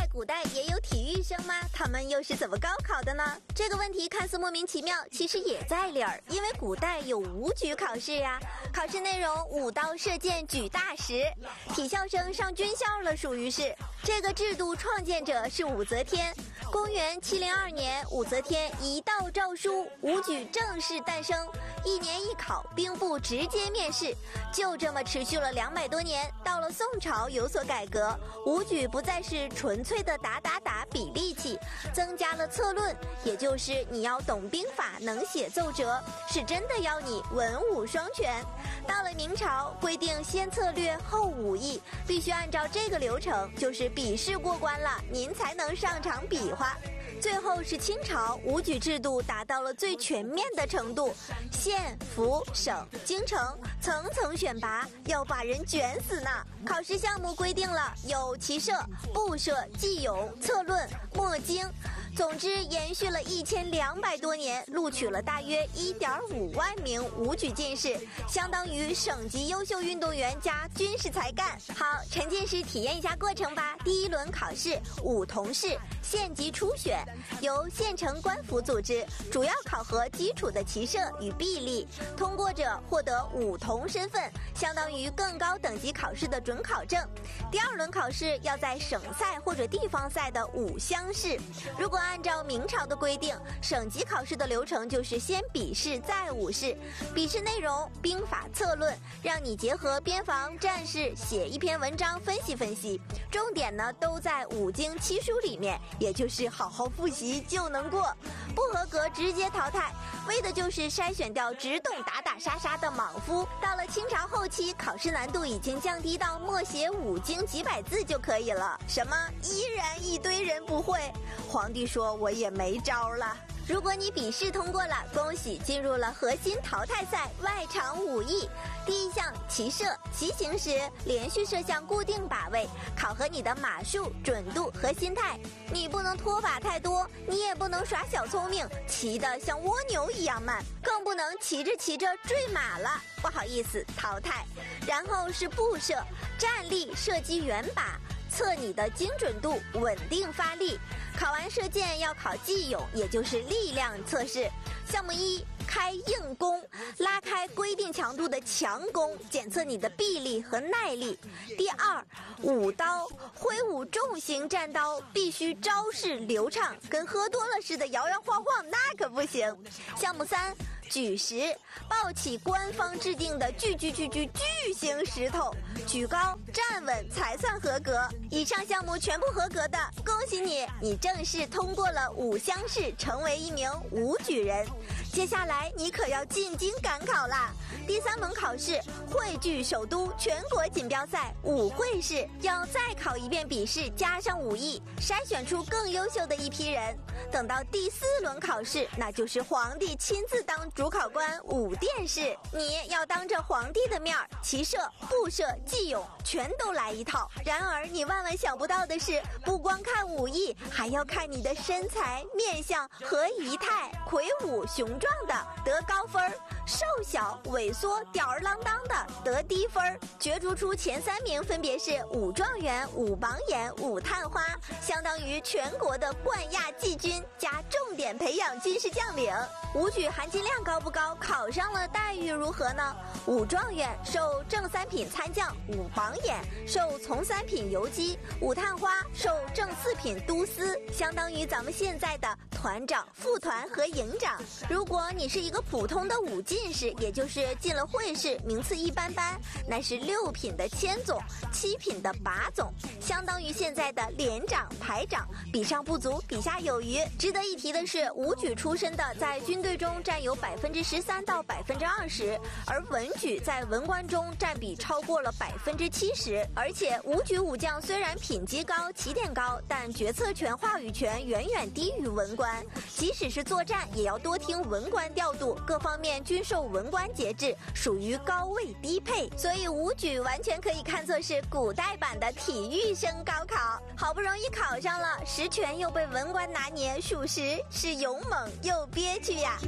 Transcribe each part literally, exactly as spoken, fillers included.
古代也有体育生吗？他们又是怎么高考的呢？这个问题看似莫名其妙，其实也在理儿，因为古代有武举考试呀、啊。考试内容舞刀射箭举大石，体校生上军校了，属于是。这个制度创建者是武则天。公元七零二年，武则天一道诏书，武举正式诞生。一年一考，兵部直接面试，就这么持续了两百多年。到了宋朝有所改革，武举不再是纯粹的打打打比力气，增加了策论，也就是你要懂兵法，能写奏折，是真的要你文武双全。到了明朝，规定先策略后武艺，必须按照这个流程，就是笔试过关了，您才能上场比划。最后是清朝，武举制度达到了最全面的程度，县、府、省、京城层层选拔，要把人卷死呢。考试项目规定了有骑射、步射、技勇、策论、墨经，总之延续了一千两百多年，录取了大约一点五万名武举进士，相当于省级优秀运动员加军事才干。好，沉浸式体验一下过程吧。第一轮考试武同试，县级初选，由县城官府组织，主要考核基础的骑射与臂力，通过者获得武同身份，相当于更高等级考试的准考证。第二轮考试要在省赛或者地方赛的武乡试。如果按照明朝的规定，省级考试的流程就是先笔试再武试，笔试内容兵法策论，让你结合边防战事写一篇文章分析分析，重点呢都在五经七书里面，也就是好好复习就能过，不合格直接淘汰，为的就是筛选掉只懂打打杀杀的莽夫。到了清朝后期，考试难度已经降低到默写五经几百字就可以了，什么依然一堆人不会，皇帝说我也没招了。如果你笔试通过了，恭喜进入了核心淘汰赛外场武艺。第一项骑射，骑行时连续射向固定靶位，考核你的马术、准度和心态。你不能脱靶太多，你也不能耍小聪明，骑得像蜗牛一样慢，更不能骑着骑着坠马了，不好意思，淘汰。然后是步射，站立射击圆靶，测你的精准度，稳定发力。考完射箭要考技勇，也就是力量测试。项目一，开硬弓，拉开规定强度的强弓，检测你的臂力和耐力。第二，舞刀，挥舞重型战刀必须招式流畅，跟喝多了似的摇摇晃晃那可不行。项目三，举石，抱起官方制定的巨巨巨巨巨型石头，举高站稳才算合格。以上项目全部合格的，恭喜你，你正式通过了武乡试，成为一名武举人。接下来你可要进京赶考啦！第三轮考试，汇聚首都全国锦标赛武会试，要再考一遍笔试，加上武艺，筛选出更优秀的一批人。等到第四轮考试，那就是皇帝亲自当主考官武殿试，你要当着皇帝的面儿，骑射、步射、技勇全都来一套。然而你万万想不到的是，不光看武艺，还要看你的身材、面相和仪态，魁梧雄壮的得高分，瘦小萎缩吊儿郎当的得低分。角逐出前三名分别是武状元、武榜眼、武探花，相当于全国的冠亚季军加重点培养军事将领。武举含金量高不高？考上了待遇如何呢？武状元授正三品参将，武榜眼授从三品游击，武探花授正四品都司，相当于咱们现在的团长、副团和营长。如果你是一个普通的武进士，也就是进了会试，名次一般般，那是六品的千总，七品的把总，相当于现在的连长、排长，比上不足，比下有余。值得一提的是，武举出身的在军队中占有百分之十三到百分之二十，而文举在文官中占比超过了百分之七十。而且武举武将虽然品级高、起点高，但决策权、话语权远远低于文官，即使是作战，也要多听文官调度，各方面均受文官节制，属于高位低配。所以武举完全可以看作是古代版的体育生高考。好不容易考上了，实权又被文官拿捏，属实是勇猛又憋屈呀。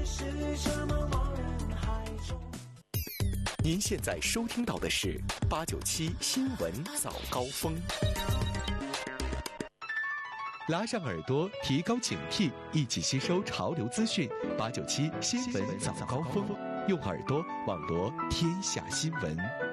您现在收听到的是八九七新闻早高峰。 拉上耳朵，提高警惕，一起吸收潮流资讯。八九七新闻早高峰，用耳朵网罗天下新闻。